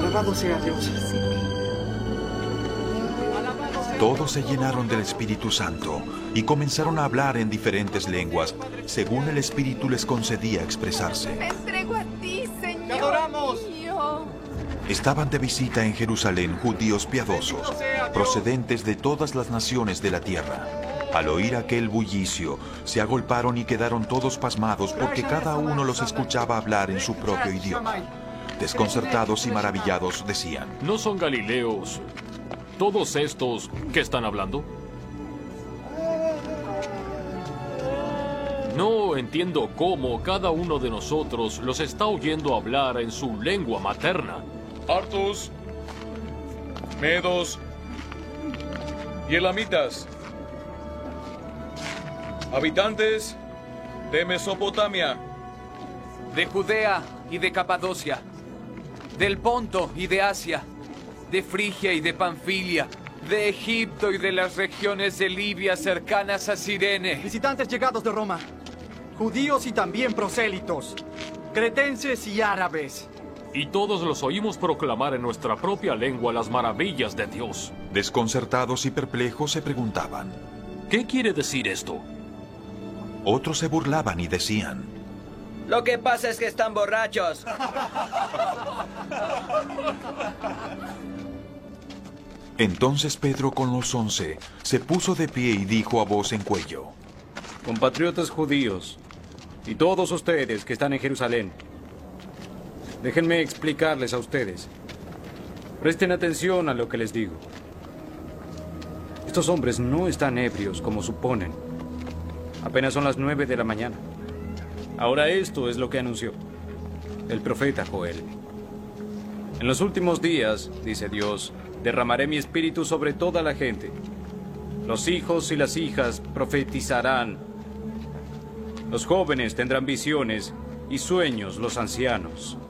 Alabado sea Dios. Todos se llenaron del Espíritu Santo y comenzaron a hablar en diferentes lenguas, según el Espíritu les concedía expresarse. Me entrego a ti, Señor. ¡Te adoramos! Mío. Estaban de visita en Jerusalén judíos piadosos, procedentes de todas las naciones de la tierra. Al oír aquel bullicio, se agolparon y quedaron todos pasmados porque cada uno los escuchaba hablar en su propio idioma. Desconcertados y maravillados decían: ¿No son galileos todos estos que están hablando? No entiendo cómo cada uno de nosotros los está oyendo hablar en su lengua materna. Partos, medos y elamitas, habitantes de Mesopotamia, de Judea y de Capadocia, del Ponto y de Asia, de Frigia y de Panfilia, de Egipto y de las regiones de Libia cercanas a Cirene. Visitantes llegados de Roma, judíos y también prosélitos, cretenses y árabes. Y todos los oímos proclamar en nuestra propia lengua las maravillas de Dios. Desconcertados y perplejos se preguntaban: ¿Qué quiere decir esto? Otros se burlaban y decían: Lo que pasa es que están borrachos. Entonces Pedro con los 11 se puso de pie y dijo a voz en cuello: Compatriotas judíos y todos ustedes que están en Jerusalén, déjenme explicarles a ustedes. Presten atención a lo que les digo. Estos hombres no están ebrios como suponen. Apenas son las 9 de la mañana. Ahora esto es lo que anunció el profeta Joel. En los últimos días, dice Dios, derramaré mi espíritu sobre toda la gente. Los hijos y las hijas profetizarán. Los jóvenes tendrán visiones y sueños los ancianos.